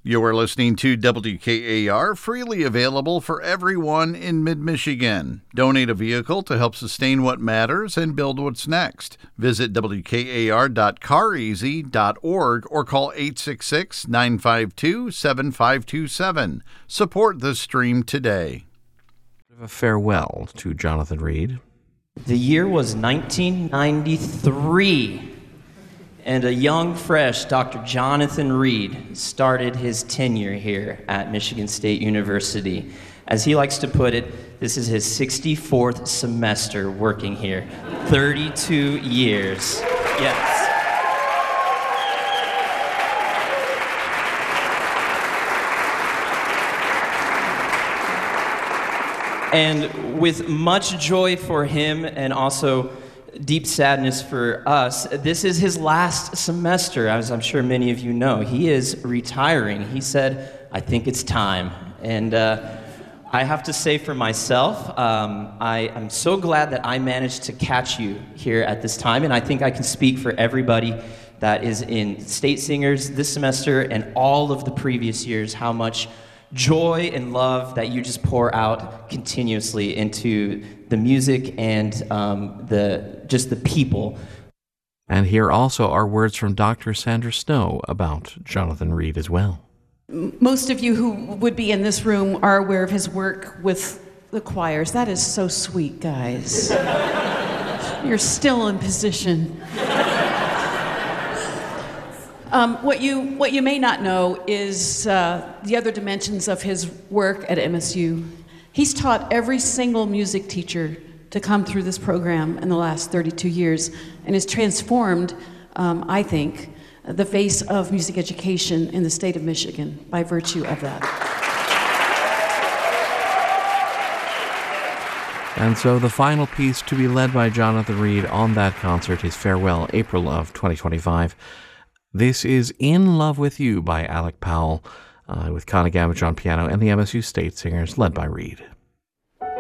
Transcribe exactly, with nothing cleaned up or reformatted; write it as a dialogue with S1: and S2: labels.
S1: You are listening to W K A R, freely available for everyone in mid-Michigan. Donate a vehicle to help sustain what matters and build what's next. Visit W K A R dot car easy dot org or call eight six six, nine five two, seven five two seven. Support the stream today.
S2: A farewell to Jonathan Reed.
S3: The year was nineteen ninety-three. And a young, fresh Doctor Jonathan Reed started his tenure here at Michigan State University. As he likes to put it, this is his sixty-fourth semester working here. thirty-two years. Yes. And with much joy for him and also deep sadness for us, this is his last semester, as I'm sure many of you know. He is retiring. He said, I think it's time. And uh, I have to say for myself, um, I, I'm so glad that I managed to catch you here at this time, and I think I can speak for everybody that is in State Singers this semester and all of the previous years, how much joy and love that you just pour out continuously into the music and um, the just the people.
S2: And here also are words from Doctor Sandra Snow about Jonathan Reed as well.
S4: Most of you who would be in this room are aware of his work with the choirs. That is so sweet, guys. You're still in position. Um, what you what you may not know is uh, the other dimensions of his work at M S U. He's taught every single music teacher to come through this program in the last thirty-two years and has transformed, um, I think, the face of music education in the state of Michigan by virtue of that.
S2: And so the final piece to be led by Jonathan Reed on that concert is Farewell, April of twenty twenty-five. This is In Love With You by Alec Powell, uh, with Connie Gamage on piano and the M S U State Singers led by Reed.